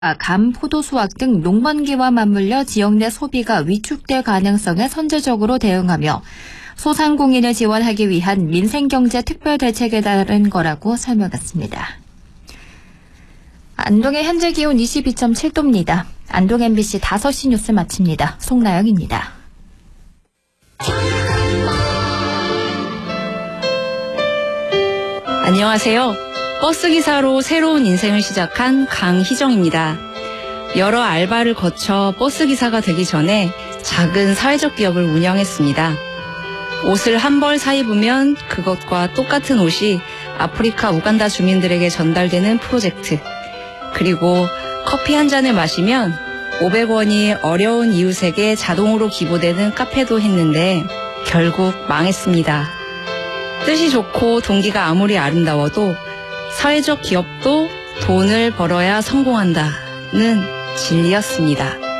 감, 포도 수확 등 농번기와 맞물려 지역 내 소비가 위축될 가능성에 선제적으로 대응하며 소상공인을 지원하기 위한 민생경제 특별대책에 따른 거라고 설명했습니다. 안동의 현재 기온 22.7도입니다. 안동 MBC 5시 뉴스 마칩니다. 송나영입니다. 안녕하세요. 버스기사로 새로운 인생을 시작한 강희정입니다. 여러 알바를 거쳐 버스기사가 되기 전에 작은 사회적 기업을 운영했습니다. 옷을 한 벌 사입으면 그것과 똑같은 옷이 아프리카 우간다 주민들에게 전달되는 프로젝트. 그리고 커피 한 잔을 마시면 500원이 어려운 이웃에게 자동으로 기부되는 카페도 했는데 결국 망했습니다. 뜻이 좋고 동기가 아무리 아름다워도 사회적 기업도 돈을 벌어야 성공한다는 진리였습니다.